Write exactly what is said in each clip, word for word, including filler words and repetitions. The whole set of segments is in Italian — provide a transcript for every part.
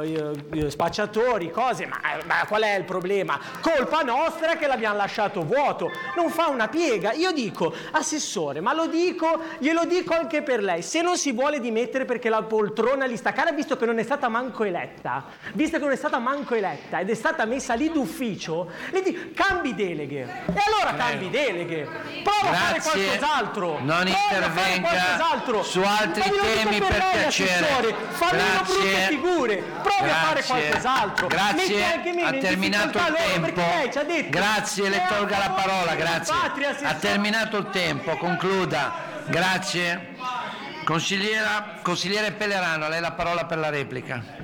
eh, spacciatori, cose, ma, ma qual è il problema? Colpa nostra che l'abbiamo lasciato vuoto, non fa una piega. Io dico, assessore, ma lo dico, glielo dico anche per lei, se non si vuole dimettere perché la poltrona li sta cara, visto che non è stata manco eletta, visto che non è stata manco eletta ed è stata messa lì d'ufficio, le dico, cambi deleghe. E allora cambi deleghe, prova a fare qualcos'altro, non intervenga su altri temi per piacere. Fammi una brutte figure, provi Grazie. a fare qualcos'altro. Grazie, ha terminato il tempo. Detto, Grazie, le tolga la parola, grazie. Patria, ha terminato il tempo, concluda. Grazie. Consigliera, consigliere Pellerano, a lei la parola per la replica.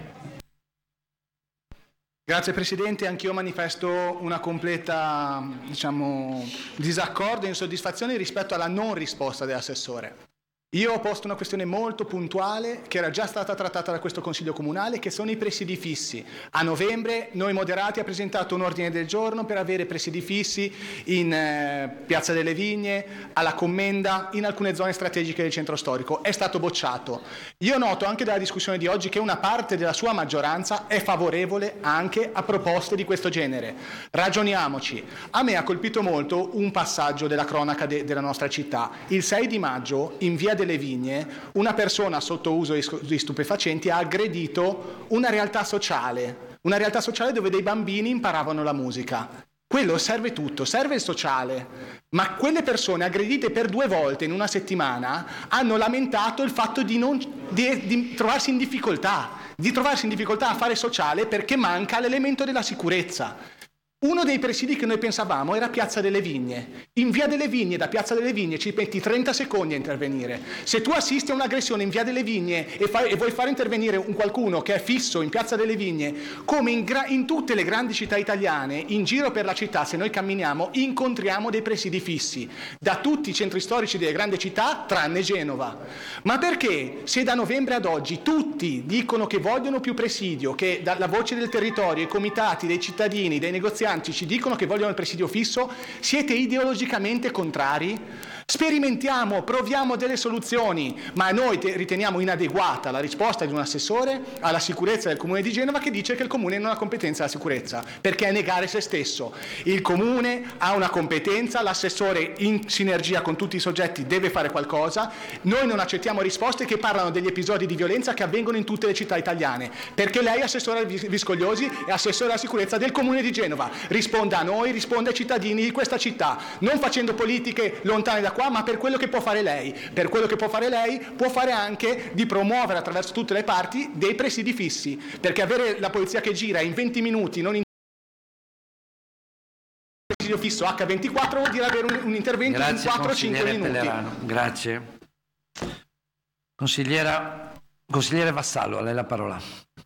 Grazie Presidente, anch'io manifesto una completa, diciamo, disaccordo e insoddisfazione rispetto alla non risposta dell'assessore. Io ho posto una questione molto puntuale che era già stata trattata da questo Consiglio Comunale, che sono i presidi fissi. A novembre noi moderati ha presentato un ordine del giorno per avere presidi fissi in eh, Piazza delle Vigne, alla Commenda, in alcune zone strategiche del centro storico. È stato bocciato. Io noto anche dalla discussione di oggi che una parte della sua maggioranza è favorevole anche a proposte di questo genere. Ragioniamoci. A me ha colpito molto un passaggio della cronaca de- della nostra città. Il sei di maggio, in via delle Vigne, una persona sotto uso di stupefacenti ha aggredito una realtà sociale, una realtà sociale dove dei bambini imparavano la musica. Quello serve tutto, serve il sociale, ma quelle persone aggredite per due volte in una settimana hanno lamentato il fatto di, non, di, di trovarsi in difficoltà, di trovarsi in difficoltà a fare sociale perché manca l'elemento della sicurezza. Uno dei presidi che noi pensavamo era Piazza delle Vigne. In via delle Vigne, da Piazza delle Vigne, ci metti trenta secondi a intervenire. Se tu assisti a un'aggressione in via delle Vigne e, fai, e vuoi fare intervenire un qualcuno che è fisso in Piazza delle Vigne, come in, gra- in tutte le grandi città italiane, in giro per la città, se noi camminiamo, incontriamo dei presidi fissi, da tutti i centri storici delle grandi città, tranne Genova. Ma perché, se da novembre ad oggi tutti dicono che vogliono più presidio, che dalla voce del territorio, i comitati, dei cittadini, dei negozianti, ci dicono che vogliono il presidio fisso, siete ideologicamente contrari? Sperimentiamo, proviamo delle soluzioni, ma noi te- riteniamo inadeguata la risposta di un assessore alla sicurezza del Comune di Genova che dice che il Comune non ha competenza alla sicurezza, perché è negare se stesso. Il Comune ha una competenza, l'assessore in sinergia con tutti i soggetti deve fare qualcosa. Noi non accettiamo risposte che parlano degli episodi di violenza che avvengono in tutte le città italiane, perché lei, assessore Viscogliosi, è assessore alla sicurezza del Comune di Genova. Risponda a noi, risponda ai cittadini di questa città, non facendo politiche lontane da qua, ma per quello che può fare lei. Per quello che può fare lei, può fare anche di promuovere attraverso tutte le parti dei presidi fissi, perché avere la polizia che gira in venti minuti, non in presidio fisso acca ventiquattro, vuol dire avere un, un intervento Grazie, in quattro cinque minuti. Pellerano. Grazie. Consigliera, consigliere Vassallo, a lei la parola.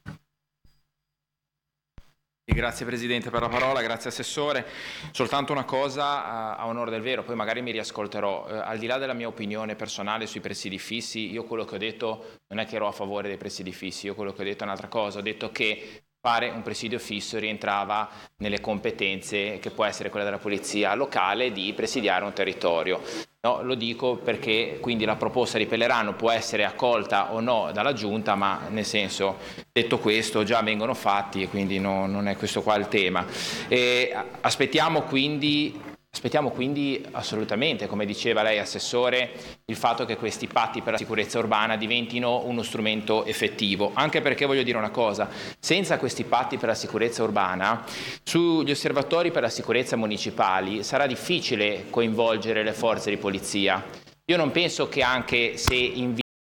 Grazie Presidente per la parola, grazie Assessore. Soltanto una cosa a, a onore del vero, poi magari mi riascolterò. Eh, al di là della mia opinione personale sui presidi fissi, io quello che ho detto non è che ero a favore dei presidi fissi, io quello che ho detto è un'altra cosa, ho detto che fare un presidio fisso rientrava nelle competenze che può essere quella della polizia locale di presidiare un territorio. No, lo dico perché quindi la proposta di Pellerano può essere accolta o no dalla Giunta, ma nel senso, detto questo, già vengono fatti e quindi no, non è questo qua il tema. E aspettiamo quindi... Aspettiamo quindi assolutamente, come diceva lei Assessore, il fatto che questi patti per la sicurezza urbana diventino uno strumento effettivo, anche perché voglio dire una cosa, senza questi patti per la sicurezza urbana, sugli osservatori per la sicurezza municipali sarà difficile coinvolgere le forze di polizia. Io non penso che anche se in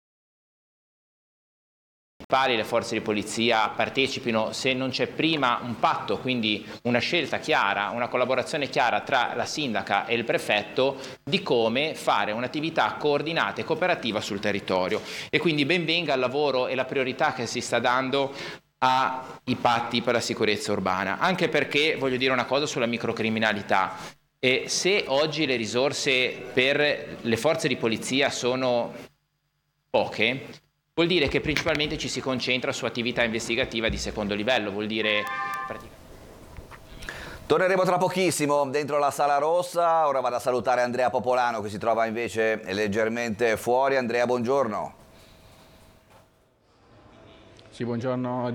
le forze di polizia partecipino se non c'è prima un patto, quindi una scelta chiara, una collaborazione chiara tra la sindaca e il prefetto di come fare un'attività coordinata e cooperativa sul territorio. E quindi ben venga il lavoro e la priorità che si sta dando ai patti per la sicurezza urbana, anche perché voglio dire una cosa sulla microcriminalità. E se oggi le risorse per le forze di polizia sono poche, vuol dire che principalmente ci si concentra su attività investigativa di secondo livello, vuol dire... Torneremo tra pochissimo dentro la Sala Rossa, ora vado a salutare Andrea Popolano che si trova invece leggermente fuori. Andrea, buongiorno. Sì, buongiorno.